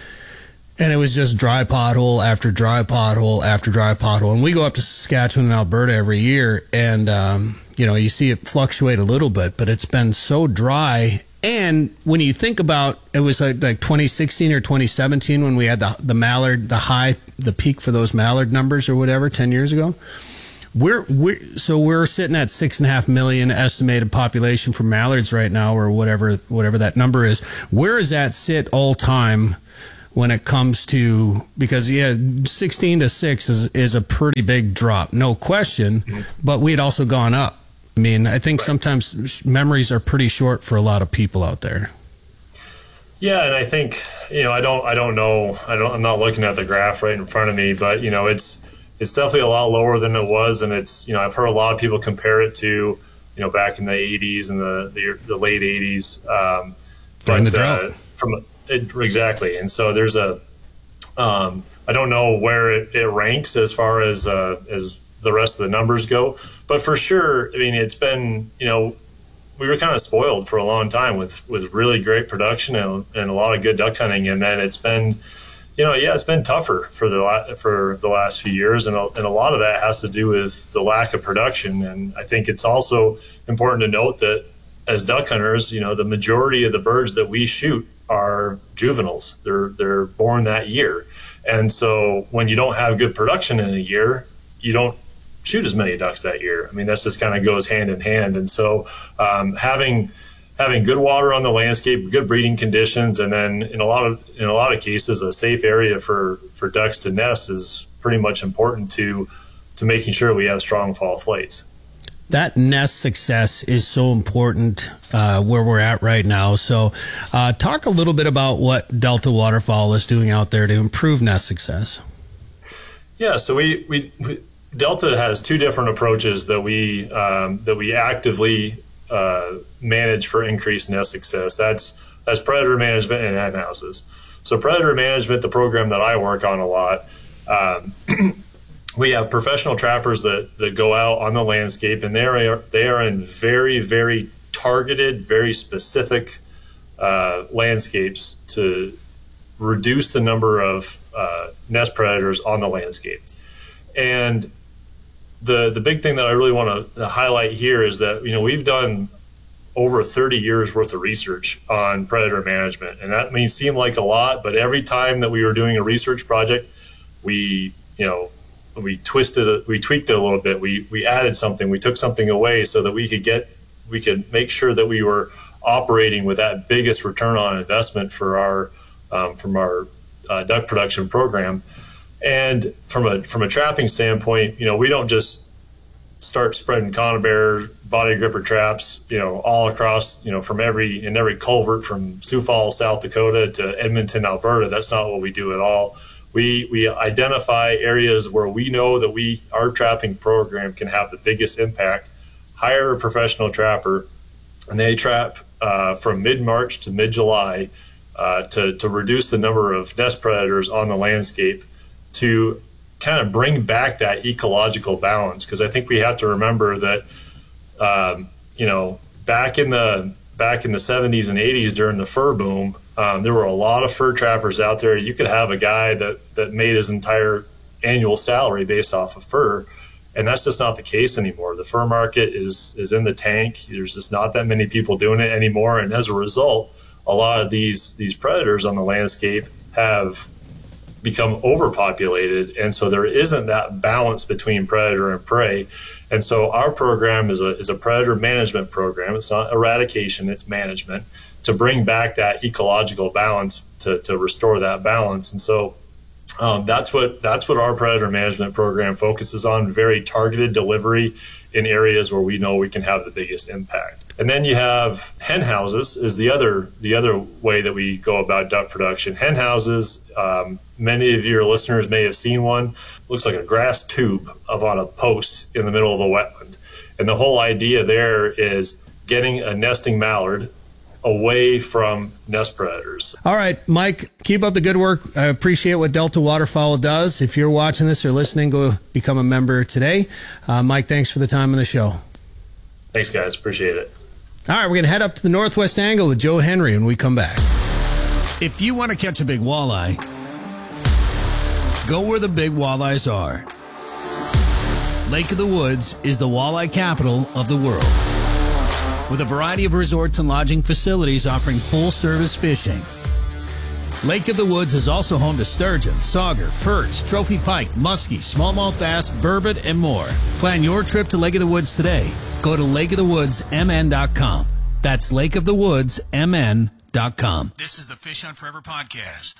and it was just dry pothole after dry pothole after dry pothole. And we go up to Saskatchewan and Alberta every year, and, um, you know, you see it fluctuate a little bit, but it's been so dry. And when you think about, it was like, like twenty sixteen or twenty seventeen when we had the, the mallard, the high, the peak for those mallard numbers or whatever, ten years ago. We're, we're so we're sitting at six and a half million estimated population for mallards right now, or whatever whatever that number is. Where does that sit all time when it comes to, because yeah, sixteen to six is is a pretty big drop, no question. Mm-hmm. But we had also gone up. I mean, I think right. sometimes memories are pretty short for a lot of people out there. Yeah, and I think, you know, I don't I don't know I don't I'm not looking at the graph right in front of me, but you know, it's. It's definitely a lot lower than it was, and it's, you know, I've heard a lot of people compare it to, you know, back in the eighties and the the, the late eighties. Um, During the drought. Uh, from it, exactly, and so there's a, um, I don't know where it, it ranks as far as uh, as the rest of the numbers go, but for sure, I mean, it's been, you know, we were kind of spoiled for a long time with with really great production and, and a lot of good duck hunting, and then it's been. You know, yeah, it's been tougher for the for the last few years, and a, and a lot of that has to do with the lack of production. And I think it's also important to note that as duck hunters, you know, the majority of the birds that we shoot are juveniles. They're they're born that year, and so when you don't have good production in a year, you don't shoot as many ducks that year. I mean, that just kind of goes hand in hand. And so um, having having good water on the landscape, good breeding conditions, and then in a lot of in a lot of cases, a safe area for, for ducks to nest is pretty much important to to making sure we have strong fall flights. That nest success is so important uh, where we're at right now. So uh, talk a little bit about what Delta Waterfowl is doing out there to improve nest success. Yeah, so we, we, we Delta has two different approaches that we um, that we actively Uh, manage for increased nest success. That's that's predator management and hen houses. So predator management, the program that I work on a lot, um, we have professional trappers that, that go out on the landscape, and they are they are in very very targeted, very specific uh, landscapes to reduce the number of uh, nest predators on the landscape. And The the big thing that I really want to highlight here is that, you know, we've done over thirty years worth of research on predator management, and that may seem like a lot, but every time that we were doing a research project, we, you know, we twisted it, we tweaked it a little bit, we we added something, we took something away so that we could get we could make sure that we were operating with that biggest return on investment for our um, from our uh, duck production program. And from a from a trapping standpoint, you know, we don't just start spreading conibear body gripper traps, you know, all across, you know, from every in every culvert from Sioux Falls, South Dakota to Edmonton, Alberta. That's not what we do at all. We we identify areas where we know that we our trapping program can have the biggest impact. Hire a professional trapper, and they trap uh, from mid-March to mid-July uh, to to reduce the number of nest predators on the landscape, to kind of bring back that ecological balance. Because I think we have to remember that, um, you know, back in the back in the seventies and eighties during the fur boom, um, there were a lot of fur trappers out there. You could have a guy that, that made his entire annual salary based off of fur, and that's just not the case anymore. The fur market is is in the tank. There's just not that many people doing it anymore, and as a result, a lot of these these predators on the landscape have become overpopulated, and so there isn't that balance between predator and prey. And so our program is a is a predator management program. It's not eradication, it's management, to bring back that ecological balance, to, to restore that balance. And so um, that's what that's what our predator management program focuses on, very targeted delivery in areas where we know we can have the biggest impact. And then you have hen houses is the other the other way that we go about duck production. Hen houses, um, many of your listeners may have seen one. looks like a grass tube up on a post in the middle of the wetland. And the whole idea there is getting a nesting mallard away from nest predators. All right, Mike, keep up the good work. I appreciate what Delta Waterfowl does. If you're watching this or listening, go become a member today. Uh, Mike, thanks for the time on the show. Thanks, guys. Appreciate it. All right, we're going to head up to the Northwest Angle with Joe Henry when we come back. If you want to catch a big walleye, go where the big walleyes are. Lake of the Woods is the walleye capital of the world, with a variety of resorts and lodging facilities offering full-service fishing. Lake of the Woods is also home to sturgeon, sauger, perch, trophy pike, muskie, smallmouth bass, burbot, and more. Plan your trip to Lake of the Woods today. Go to lake of the woods m n dot com. That's lake of the woods m n dot com. This is the Fish on Forever podcast.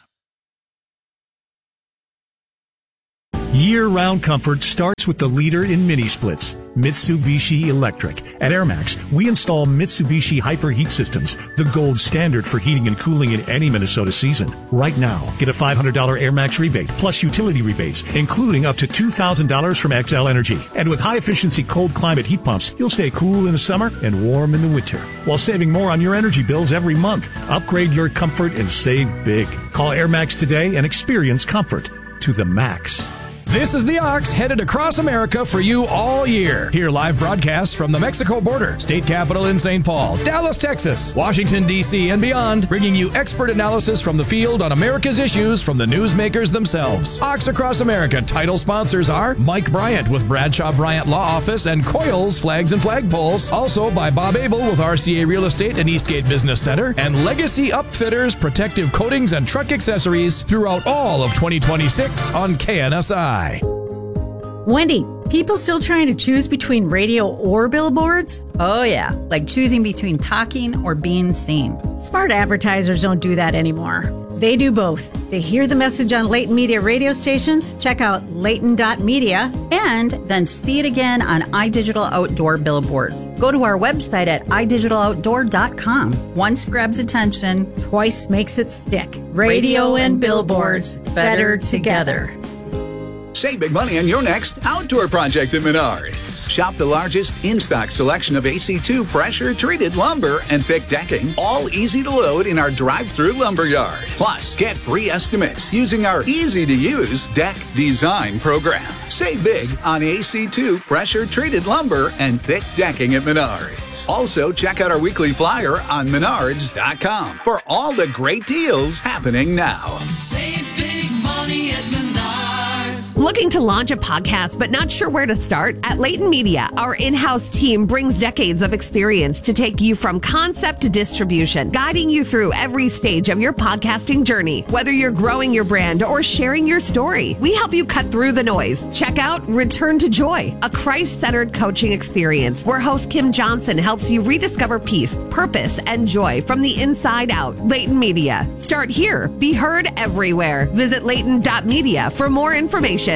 Year-round comfort starts with the leader in mini splits, Mitsubishi Electric. At AirMax, we install Mitsubishi Hyper Heat Systems, the gold standard for heating and cooling in any Minnesota season. Right now, get a five hundred dollars AirMax rebate plus utility rebates, including up to two thousand dollars from X L Energy. And with high-efficiency cold climate heat pumps, you'll stay cool in the summer and warm in the winter, while saving more on your energy bills every month. Upgrade your comfort and save big. Call AirMax today and experience comfort to the max. This is the Ox headed across America for you all year. Hear live broadcasts from the Mexico border, state capital in Saint Paul, Dallas, Texas, Washington, D C, and beyond, bringing you expert analysis from the field on America's issues from the newsmakers themselves. Ox Across America title sponsors are Mike Bryant with Bradshaw Bryant Law Office and Coils Flags and Flagpoles. Also by Bob Abel with R C A Real Estate and Eastgate Business Center, and Legacy Upfitters, protective coatings and truck accessories throughout all of twenty twenty-six on K N S I. Wendy, people still trying to choose between radio or billboards? Oh yeah, like choosing between talking or being seen. Smart advertisers don't do that anymore. They do both. They hear the message on Leighton Media radio stations, check out leighton dot media, and then see it again on iDigital Outdoor billboards. Go to our website at i digital outdoor dot com. Once grabs attention, twice makes it stick. Radio, radio and billboards, better together. Save big money on your next outdoor project at Menards. Shop the largest in-stock selection of A C two pressure-treated lumber and thick decking, all easy to load in our drive-through lumber yard. Plus, get free estimates using our easy-to-use deck design program. Save big on A C two pressure-treated lumber and thick decking at Menards. Also, check out our weekly flyer on menards dot com for all the great deals happening now. Save big money at Menards. Looking to launch a podcast but not sure where to start? At Leighton Media, our in-house team brings decades of experience to take you from concept to distribution, guiding you through every stage of your podcasting journey. Whether you're growing your brand or sharing your story, we help you cut through the noise. Check out Return to Joy, a Christ-centered coaching experience where host Kim Johnson helps you rediscover peace, purpose, and joy from the inside out. Leighton Media. Start here. Be heard everywhere. Visit leighton dot media for more information.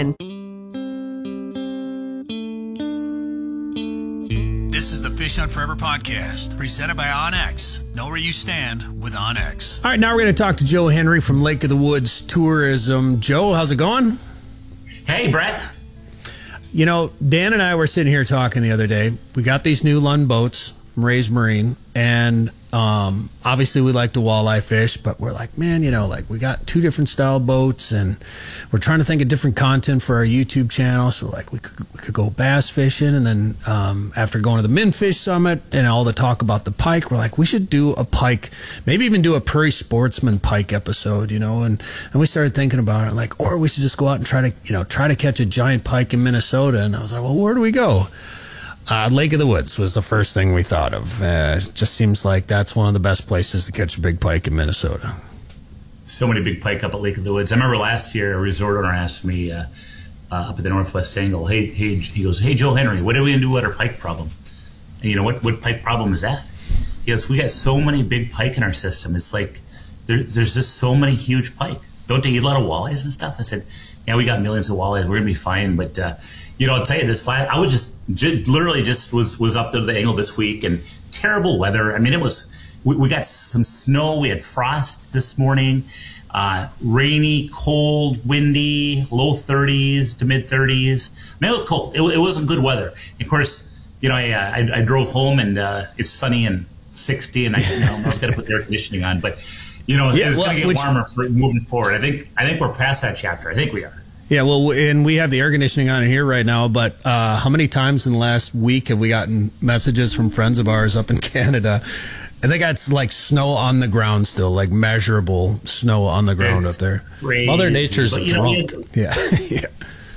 This is the Fish on Forever podcast, presented by OnX. Know where you stand with OnX. All right, now we're going to talk to Joe Henry from Lake of the Woods Tourism. Joe, how's it going? Hey, Brett. You know, Dan and I were sitting here talking the other day. We got these new Lund boats from Ray's Marine, and um, obviously we like to walleye fish, but we're like, man, you know, like we got two different style boats, and we're trying to think of different content for our YouTube channel. So like we could, we could go bass fishing, and then um, after going to the Min Fish Summit and all the talk about the pike, we're like, we should do a pike, maybe even do a Prairie Sportsman pike episode, you know, and, and we started thinking about it, like, or we should just go out and try to, you know, try to catch a giant pike in Minnesota. And I was like, well, where do we go? Uh, Lake of the Woods was the first thing we thought of. Uh, it just seems like that's one of the best places to catch a big pike in Minnesota. So many big pike up at Lake of the Woods. I remember last year a resort owner asked me uh, uh, up at the Northwest Angle, hey, hey, he goes, hey, Joe Henry, what are we going to do with our pike problem? And you know, what, what pike problem is that? He goes, we got so many big pike in our system. It's like there, there's just so many huge pike. Don't they eat a lot of walleyes and stuff? I said, yeah, we got millions of walleyes. We're going to be fine. But, uh, you know, I'll tell you this, I was just, just literally just was, was up to the angle this week, and terrible weather. I mean, it was, we, we got some snow. We had frost this morning. Uh, rainy, cold, windy, low thirties to mid thirties. I mean, it was cold. It, it wasn't good weather. Of course, you know, I uh, I, I drove home and uh, it's sunny and sixty, and I, you know, I was going to put the air conditioning on, but you know, Yeah, it's well, going to get which- warmer for moving forward. I think I think we're past that chapter. I think we are. Yeah, well, and we have the air conditioning on in here right now, but uh, how many times in the last week have we gotten messages from friends of ours up in Canada? And they got like snow on the ground still, like measurable snow on the ground It's up there. crazy. Mother Nature's But, you know, we drunk. Yeah. yeah.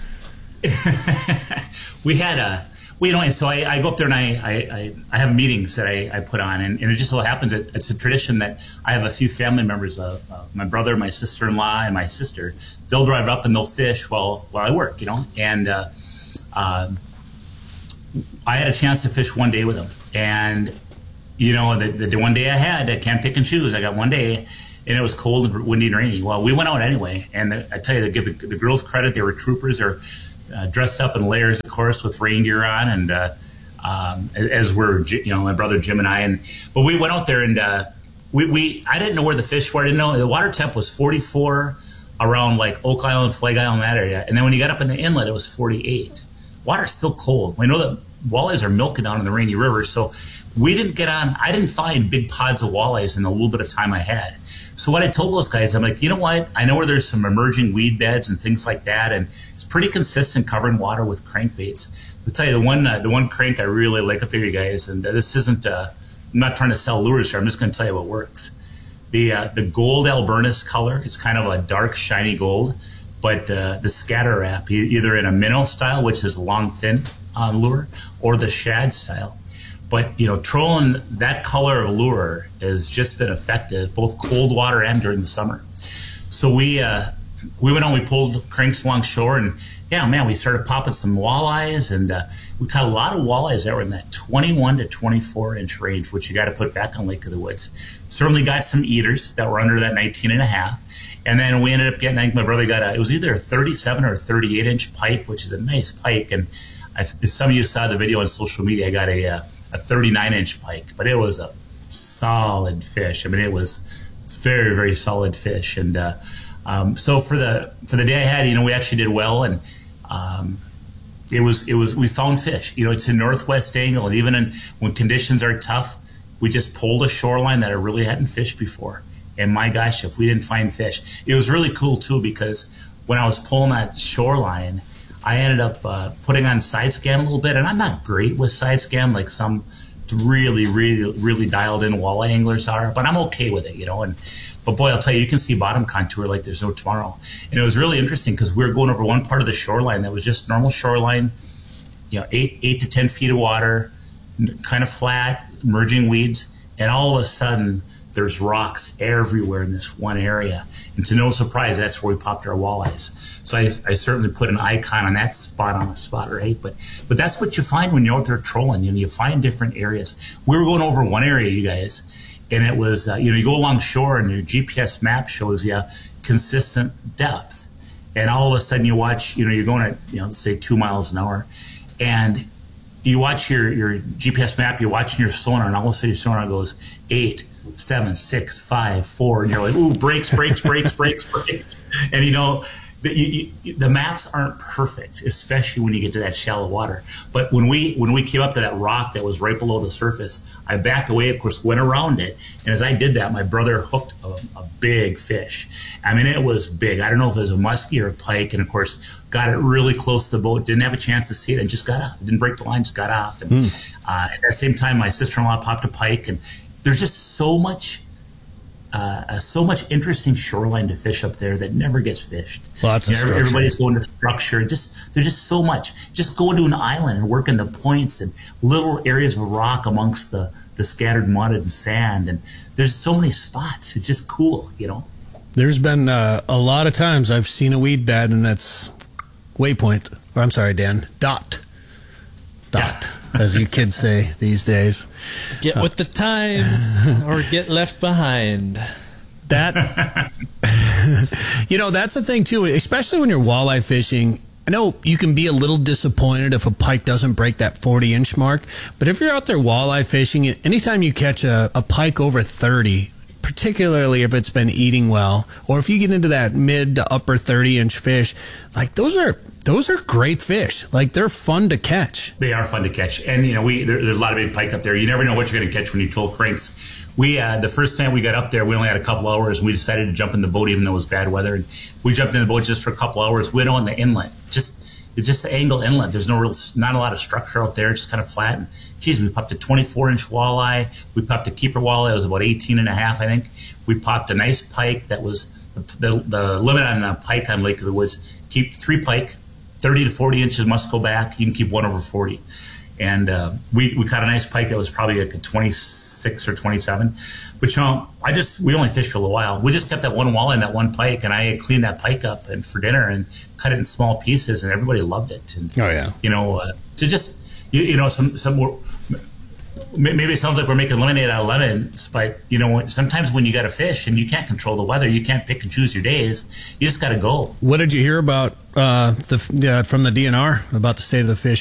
We had a, well, you know, and so I, I go up there and I, I, I, I have meetings that I, I put on, and, and it just so happens that it's a tradition that I have a few family members, uh, uh, my brother, my sister-in-law, and my sister. They'll drive up and they'll fish while while I work, you know, and uh, uh, I had a chance to fish one day with them, and you know, the, the one day I had, I can't pick and choose. I got one day, and it was cold and windy and rainy. Well, we went out anyway, and the, I tell you, they give the, the girls credit. They were troopers. They're uh, dressed up in layers, of course, with rain gear on, and uh, um, as were, you know, my brother Jim and I. And but we went out there, and uh, we, we I didn't know where the fish were. I didn't know the water temp was forty-four around like Oak Island, Flag Island, that area, and then when you got up in the inlet, it was forty-eight. Water's still cold. We know that walleyes are milking down in the Rainy River, so we didn't get on. I didn't find big pods of walleyes in the little bit of time I had. So what I told those guys, I'm like, you know what? I know where there's some emerging weed beds and things like that, and it's pretty consistent covering water with crankbaits. I'll tell you the one, uh, the one crank I really like up there, you guys, and uh, this isn't. Uh, I'm not trying to sell lures here. I'm just going to tell you what works. The uh, the gold Albernis color. It's kind of a dark, shiny gold, but uh, the scatter wrap, e- either in a minnow style, which is long, thin on lure, or the shad style. But, you know, trolling that color of lure has just been effective, both cold water and during the summer. So we uh, we went on, we pulled cranks along shore, and yeah, man, we started popping some walleyes, and uh, we caught a lot of walleyes that were in that twenty-one to twenty-four inch range, which you got to put back on Lake of the Woods. Certainly got some eaters that were under that nineteen and a half. And then we ended up getting, I think my brother got a, it was either a thirty-seven or a thirty-eight inch pike, which is a nice pike. And I, if some of you saw the video on social media, I got a, uh, a thirty-nine inch pike, but it was a solid fish. I mean, it was very, very solid fish. And uh, um, so for the for the day I had, you know, we actually did well, and um, it was it was we found fish. You know, it's a northwest angle, and even in, when conditions are tough, we just pulled a shoreline that I really hadn't fished before. And my gosh, if we didn't find fish, it was really cool too, because when I was pulling that shoreline, I ended up uh, putting on side scan a little bit, and I'm not great with side scan like some really, really, really dialed in walleye anglers are, but I'm okay with it, you know. And but boy, I'll tell you, you can see bottom contour like there's no tomorrow. And it was really interesting because we were going over one part of the shoreline that was just normal shoreline, you know, eight eight to ten feet of water, kind of flat, emerging weeds, and all of a sudden there's rocks everywhere in this one area. And to no surprise, that's where we popped our walleyes. So I, I certainly put an icon on that spot on the spot, right? But but that's what you find when you're out there trolling. You know, you find different areas. We were going over one area, you guys, and it was, uh, you know, you go along shore and your G P S map shows you consistent depth. And all of a sudden you watch, you know, you're going at, you know, say two miles an hour, and you watch your, your G P S map, you're watching your sonar, and all of a sudden your sonar goes eight, seven, six, five, four, and you're like, ooh, brakes, brakes, brakes, brakes, brakes. And, you know, the, you, you, the maps aren't perfect, especially when you get to that shallow water. But when we when we came up to that rock that was right below the surface, I backed away, of course, went around it. And as I did that, my brother hooked a, a big fish. I mean, it was big. I don't know if it was a muskie or a pike. And, of course, got it really close to the boat, didn't have a chance to see it, and just got off. Didn't break the line, just got off. And mm. uh, at the same time, my sister-in-law popped a pike. And there's just so much uh, so much interesting shoreline to fish up there that never gets fished. Lots of you know, structure. Everybody's going to structure. Just there's just so much. Just going to an island and working the points and little areas of rock amongst the, the scattered mud and sand. And there's so many spots. It's just cool, you know. There's been uh, a lot of times I've seen a weed bed and it's waypoint, or I'm sorry, Dan, dot. Dot, yeah. As you kids say these days. Get uh, with the times or get left behind. That, you know, that's the thing too, especially when you're walleye fishing I know you can be a little disappointed if a pike doesn't break that forty inch mark, but if you're out there walleye fishing, anytime you catch a, a pike over thirty, particularly if it's been eating well, or if you get into that mid to upper thirty inch fish, like those are those are great fish. Like they're fun to catch. They are fun to catch, and you know we there, there's a lot of big pike up there. You never know what you're going to catch when you troll cranks. We uh, the first time we got up there, we only had a couple hours, and we decided to jump in the boat even though it was bad weather. And we jumped in the boat just for a couple hours. We went on the inlet, just it's just the angle inlet. There's no real, not a lot of structure out there. It's just kind of flat. And geez, we popped a twenty-four inch walleye. We popped a keeper walleye. It was about eighteen and a half, I think. We popped a nice pike that was the, the limit on a pike on Lake of the Woods. Keep three pike, thirty to forty inches must go back. You can keep one over forty. And uh, we, we caught a nice pike that was probably like a twenty-six or twenty-seven. But, you know, I just, we only fished for a little while. We just kept that one walleye and that one pike, and I cleaned that pike up and for dinner and cut it in small pieces, and everybody loved it. And, oh, yeah. You know, uh, to just, you, you know, some, some more, maybe it sounds like we're making lemonade out of lemons, but, you know, sometimes when you got to fish and you can't control the weather, you can't pick and choose your days, you just got to go. What did you hear about uh, the uh, from the D N R about the state of the fish